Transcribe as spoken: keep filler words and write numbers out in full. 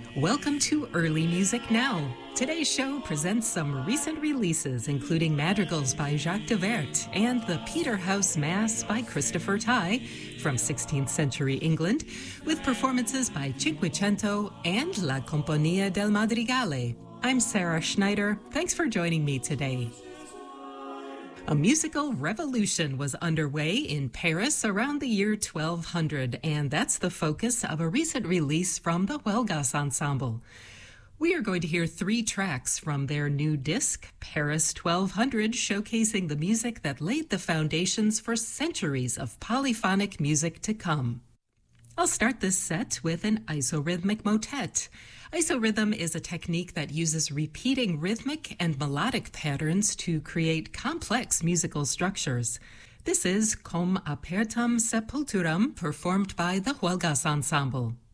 Welcome to Early Music Now. Today's show presents some recent releases, including madrigals by Jacques de Wert and the Peterhouse Mass by Christopher Tye from sixteenth century England, with performances by Cinquecento and La Compagnia del Madrigale. I'm Sarah Schneider. Thanks for joining me today. A musical revolution was underway in Paris around the year twelve hundred, and that's the focus of a recent release from the Huelgas Ensemble. We are going to hear three tracks from their new disc, Paris twelve hundred, showcasing the music that laid the foundations for centuries of polyphonic music to come. I'll start this set with an isorhythmic motet. Isorhythm is a technique that uses repeating rhythmic and melodic patterns to create complex musical structures. This is Cum Apertam Sepulturam, performed by the Huelgas Ensemble.